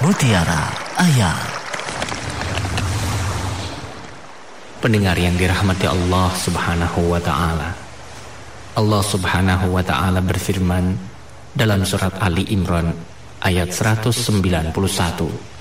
Mutiara Ayat. Pendengar yang dirahmati Allah Subhanahu wa ta'ala, Allah Subhanahu wa ta'ala berfirman dalam surat Ali Imran ayat 191,